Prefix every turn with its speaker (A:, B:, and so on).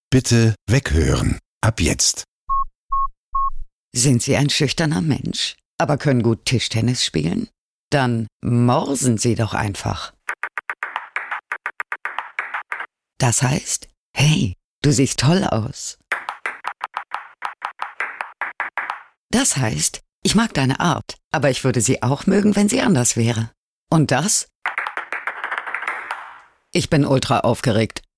A: Bitte weghören. Ab jetzt.
B: Sind Sie ein schüchterner Mensch, aber können gut Tischtennis spielen? Dann morsen Sie doch einfach. Das heißt, hey, du siehst toll aus. Das heißt, ich mag deine Art, aber ich würde sie auch mögen, wenn sie anders wäre. Und das? Ich bin ultra aufgeregt.